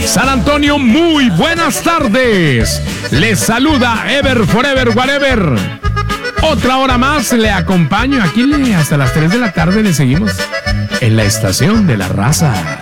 San Antonio, muy buenas tardes. Les saluda Ever Forever Whatever. Otra hora más le acompaño aquí hasta las 3 de la tarde. Le seguimos en la estación de la raza.